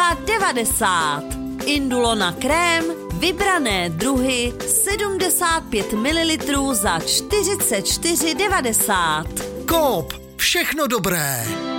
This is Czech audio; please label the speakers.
Speaker 1: 52,90. Indulona krém, vybrané druhy 75 ml za 44,90.
Speaker 2: Coop, všechno dobré.